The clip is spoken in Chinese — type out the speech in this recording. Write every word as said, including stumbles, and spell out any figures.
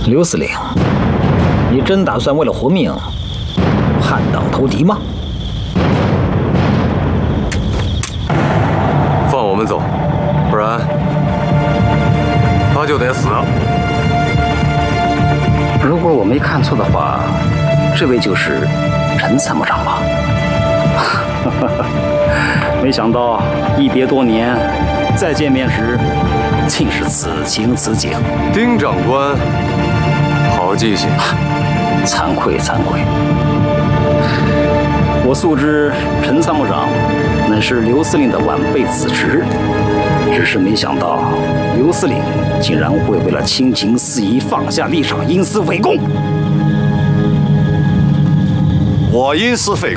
刘司令，你真打算为了活命叛党投敌吗？ 放我们走，不然他就得死。 如果我没看错的话，这位就是陈参谋长吧？没想到一别多年，再见面时竟是此情此景。 丁长官，好记性。 惭愧惭愧，我素知陈参谋长乃是刘司令的晚辈子侄，只是没想到刘司令竟然会为了亲情四夷放下立场，因私废公。 我因私废